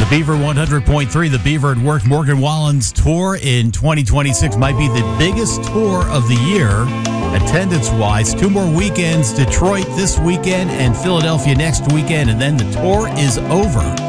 Beaver 100.3, the Beaver at Work. Morgan Wallen's tour in 2026 might be the biggest tour of the year, attendance-wise. 2 more weekends, Detroit this weekend and Philadelphia next weekend, and then the tour is over.